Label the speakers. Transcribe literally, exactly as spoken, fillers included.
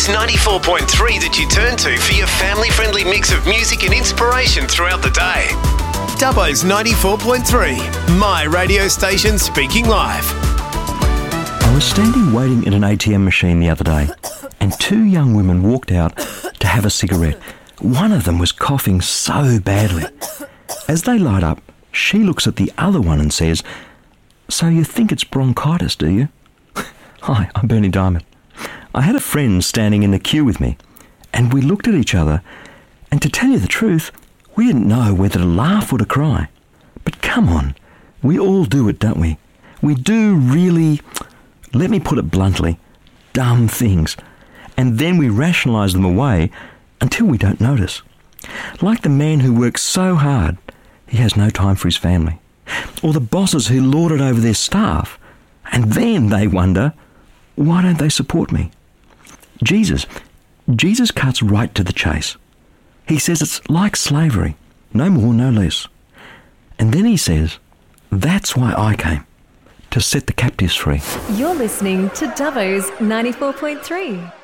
Speaker 1: It's ninety-four point three that you turn to for your family-friendly mix of music and inspiration throughout the day. Dubbo's ninety-four point three, my radio station speaking live.
Speaker 2: I was standing waiting in an A T M machine the other day, and two young women walked out to have a cigarette. One of them was coughing so badly. As they light up, she looks at the other one and says, "So you think it's bronchitis, do you?" Hi, I'm Bernie Diamond. I had a friend standing in the queue with me, and we looked at each other, and to tell you the truth, we didn't know whether to laugh or to cry. But come on, we all do it, don't we? We do really, let me put it bluntly, dumb things, and then we rationalise them away until we don't notice. Like the man who works so hard, he has no time for his family. Or the bosses who lord it over their staff, and then they wonder, why don't they support me? Jesus, Jesus cuts right to the chase. He says it's like slavery, no more, no less. And then he says, that's why I came, to set the captives free.
Speaker 3: You're listening to Dubbo's ninety-four point three.